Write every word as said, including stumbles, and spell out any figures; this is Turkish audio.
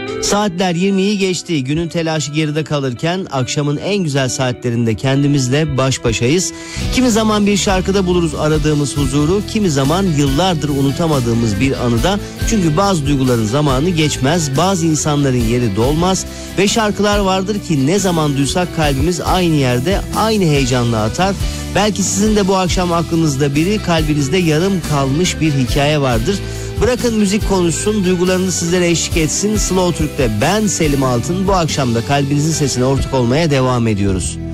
Saatler yirmiyi geçti. Günün telaşı geride kalırken akşamın en güzel saatlerinde kendimizle baş başayız. Kimi zaman bir şarkıda buluruz aradığımız huzuru, kimi zaman yıllardır unutamadığımız bir anıda. Çünkü bazı duyguların zamanı geçmez, bazı insanların yeri dolmaz ve şarkılar vardır ki ne zaman duysak kalbimiz aynı yerde, aynı heyecanla atar. Belki sizin de bu akşam aklınızda biri, kalbinizde yarım kalmış bir hikaye vardır. Bırakın müzik konuşsun, duygularını sizlere eşlik etsin. Slow Türk'te ben Selim Altın bu akşam da kalbinizin sesine ortak olmaya devam ediyoruz.